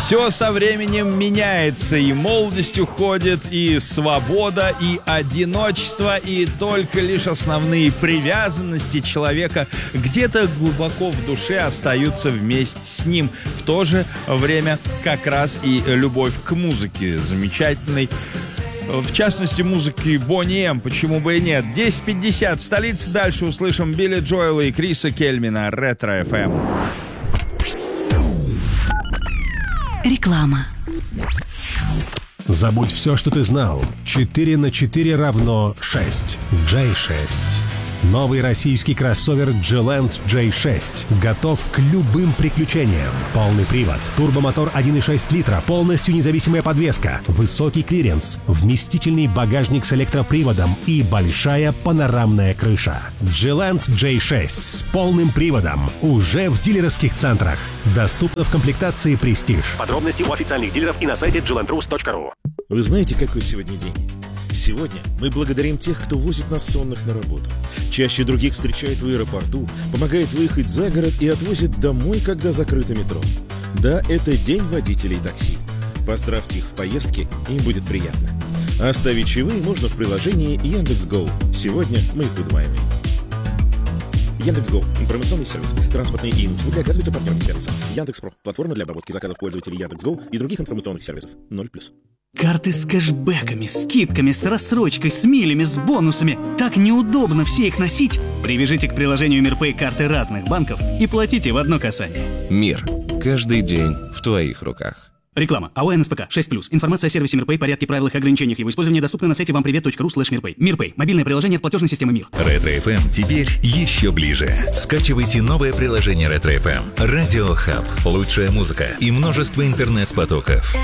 Все со временем меняется, и молодость уходит, и свобода, и одиночество, и только лишь основные привязанности человека где-то глубоко в душе остаются вместе с ним. В то же время как раз и любовь к музыке замечательной. В частности, музыки Бонни М, почему бы и нет. 10:50 в столице. Дальше услышим Билли Джоэла и Криса Кельмина. Ретро ФМ. Реклама. Забудь все, что ты знал. 4 на 4 равно 6. J6. Новый российский кроссовер G-Land J6 готов к любым приключениям. Полный привод, турбомотор 1,6 литра, полностью независимая подвеска, высокий клиренс, вместительный багажник с электроприводом и большая панорамная крыша. G-Land J6 с полным приводом уже в дилерских центрах. Доступно в комплектации Prestige. Подробности у официальных дилеров и на сайте glandrus.ru. Вы знаете, какой сегодня день? Сегодня мы благодарим тех, кто возит нас сонных на работу. Чаще других встречает в аэропорту, помогает выехать за город и отвозит домой, когда закрыто метро. Да, это день водителей такси. Поздравьте их в поездке, им будет приятно. Оставить чаевые можно в приложении Яндекс.Гоу. Сегодня мы их удваиваем. Яндекс.Гоу. Информационный сервис. Транспортные и услуги оказываются партнером сервиса. Яндекс.Про. Платформа для обработки заказов пользователей Яндекс.Гоу и других информационных сервисов. 0+. Карты с кэшбэками, скидками, с рассрочкой, с милями, с бонусами. Так неудобно все их носить. Привяжите к приложению МирПэй карты разных банков и платите в одно касание. Мир. Каждый день в твоих руках. Реклама. АО НСПК 6+. Информация о сервисе МирПэй, порядке, правилах и ограничениях его использования доступна на сайте вампривет.ру/мирпэй. МирПэй. Мобильное приложение от платежной системы МИР. Ретро FM теперь еще ближе. Скачивайте новое приложение Ретро FM. Радио Хаб. Лучшая музыка и множество интернет-потоков.